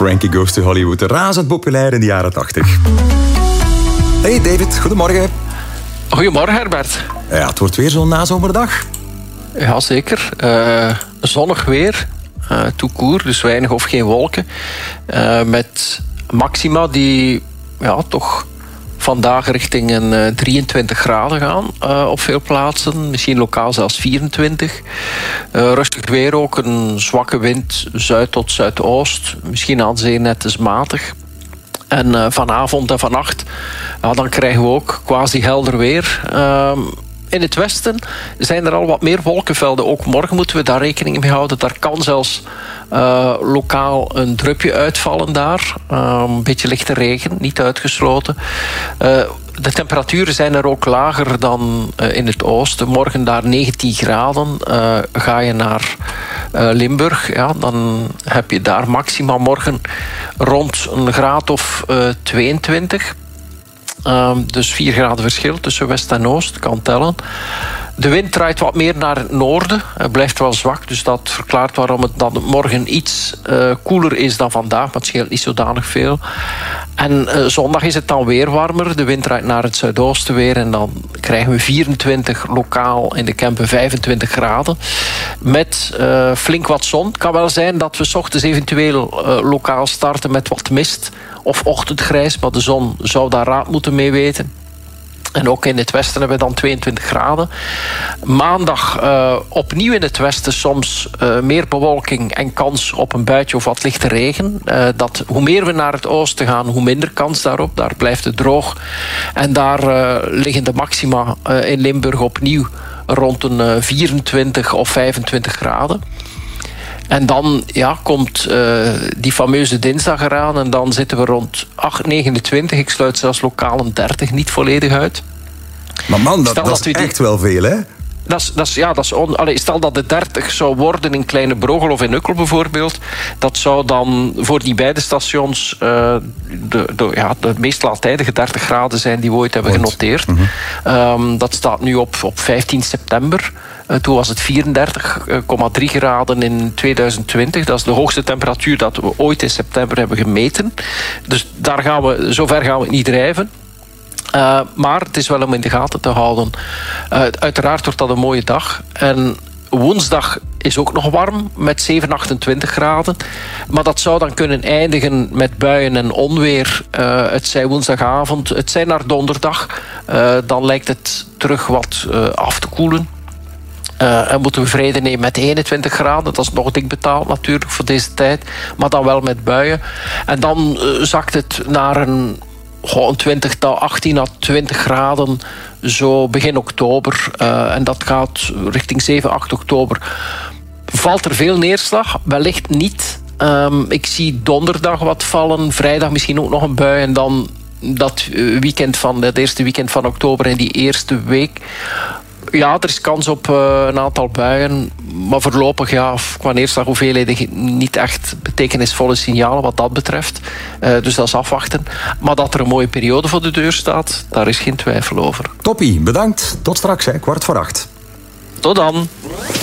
Frankie Goes to Hollywood. Razend populair in de jaren 80. Hey David, goedemorgen. Goedemorgen Herbert. Ja, het wordt weer zo'n nazomerdag. Ja, zeker. Zonnig weer. Tout court, dus weinig of geen wolken. Met maxima die toch vandaag richting een 23 graden gaan op veel plaatsen. Misschien lokaal zelfs 24. Rustig weer ook. Een zwakke wind zuid tot zuidoost. Misschien aan zee net eens matig. En vanavond en vannacht dan krijgen we ook quasi helder weer. In het westen zijn er al wat meer wolkenvelden. Ook morgen moeten we daar rekening mee houden. Daar kan zelfs lokaal een drupje uitvallen daar. Een beetje lichte regen, niet uitgesloten. De temperaturen zijn er ook lager dan in het oosten. Morgen daar 19 graden. Ga je naar Limburg, dan heb je daar maximaal morgen rond een graad of 22. Dus 4 graden verschil tussen west en oost, kan tellen. De wind draait wat meer naar het noorden. Het blijft wel zwak, dus dat verklaart waarom het dan morgen iets koeler is dan vandaag. Maar het scheelt niet zodanig veel. En zondag is het dan weer warmer. De wind draait naar het zuidoosten weer. En dan krijgen we 24 lokaal in de Kempen 25 graden. Met flink wat zon. Het kan wel zijn dat we 's ochtends eventueel lokaal starten met wat mist. Of ochtendgrijs, maar de zon zou daar raad moeten mee weten. En ook in het westen hebben we dan 22 graden. Maandag opnieuw in het westen soms meer bewolking en kans op een buitje of wat lichte regen. Hoe meer we naar het oosten gaan, hoe minder kans daarop. Daar blijft het droog. En daar liggen de maxima in Limburg opnieuw rond een 24 of 25 graden. En dan komt die fameuze dinsdag eraan. En dan zitten we rond 29. Ik sluit zelfs lokaal een 30 niet volledig uit. Maar man, dat is echt wel veel, hè? Stel dat het 30 zou worden in Kleine Brogel of in Ukkel bijvoorbeeld. Dat zou dan voor die beide stations de meest laattijdige 30 graden zijn die we ooit hebben genoteerd. Mm-hmm. Dat staat nu op 15 september. Toen was het 34,3 graden in 2020. Dat is de hoogste temperatuur dat we ooit in september hebben gemeten. Dus zover gaan we het niet drijven. Maar het is wel om in de gaten te houden. Uiteraard wordt dat een mooie dag. En woensdag is ook nog warm met 28 graden. Maar dat zou dan kunnen eindigen met buien en onweer. Het zij woensdagavond, het zij naar donderdag. Dan lijkt het terug wat af te koelen. En moeten we vrede nemen met 21 graden. Dat is nog dik betaald natuurlijk voor deze tijd. Maar dan wel met buien. En dan zakt het naar een 18 à 20 graden zo begin oktober. En dat gaat richting 7, 8 oktober. Valt er veel neerslag? Wellicht niet. Ik zie donderdag wat vallen. Vrijdag misschien ook nog een bui. En dan dat eerste weekend van oktober en die eerste week. Ja, er is kans op een aantal buien. Maar voorlopig, qua neerslaghoeveelheden niet echt betekenisvolle signalen wat dat betreft. Dus dat is afwachten. Maar dat er een mooie periode voor de deur staat, daar is geen twijfel over. Toppie, bedankt. Tot straks, 7:15. Tot dan.